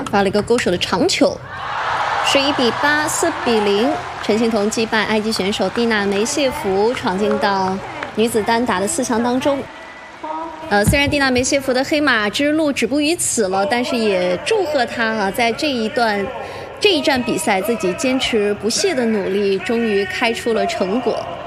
发了一个勾手的长球，11比8、4比0，陈幸同击败埃及选手蒂娜梅谢夫，闯进到女子单打的4强当中。虽然蒂娜梅谢夫的黑马之路止步于此了，但是也祝贺她在这一站比赛自己坚持不懈的努力，终于开出了成果。